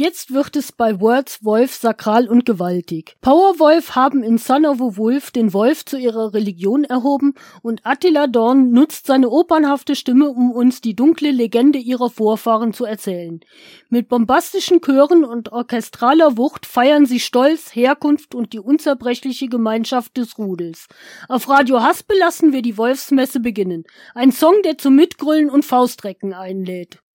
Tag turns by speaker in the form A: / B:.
A: jetzt wird es bei Words Wolf sakral und gewaltig. Powerwolf haben in Son of a Wolf den Wolf zu ihrer Religion erhoben und Attila Dorn nutzt seine opernhafte Stimme, um uns die dunkle Legende ihrer Vorfahren zu erzählen. Mit bombastischen Chören und orchestraler Wucht feiern sie Stolz, Herkunft und die unzerbrechliche Gemeinschaft des Rudels. Auf Radio Haspel lassen wir die Wolfsmesse beginnen. Ein Song, der zum Mitgrüllen und Faustrecken einlädt.